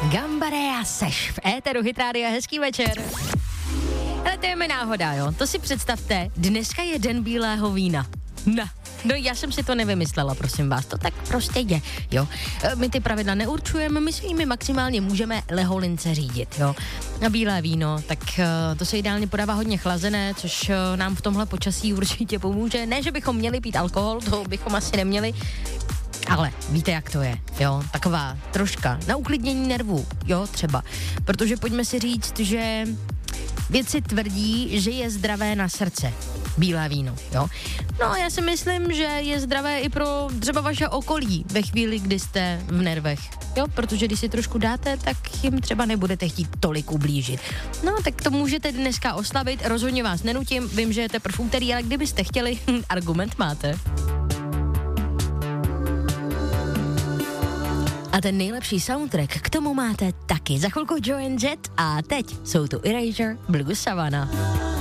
Gambarea seš v éteru Hit Rádia, hezký večer. Ale to je mi náhoda, jo. To si představte, dneska je den bílého vína. No já jsem si to nevymyslela, prosím vás, to tak prostě je, jo. My ty pravidla neurčujeme, my si jimi maximálně můžeme leholince řídit, jo. A bílé víno, tak to se ideálně podává hodně chlazené, což nám v tomhle počasí určitě pomůže. Ne, že bychom měli pít alkohol, to bychom asi neměli, ale víte, jak to je, jo, taková troška na uklidnění nervů, jo, třeba. Protože pojďme si říct, že vědci tvrdí, že je zdravé na srdce. Bílé víno, jo. No, já si myslím, že je zdravé i pro třeba vaše okolí ve chvíli, kdy jste v nervech, jo, protože když si trošku dáte, tak jim třeba nebudete chtít tolik ublížit. No, tak to můžete dneska oslavit, rozhodně vás nenutím, vím, že je teprve úterý, ale kdybyste chtěli, argument máte. A ten nejlepší soundtrack k tomu máte taky. Za chvilku Joan Jett a teď jsou tu Erasure, Blue Savannah.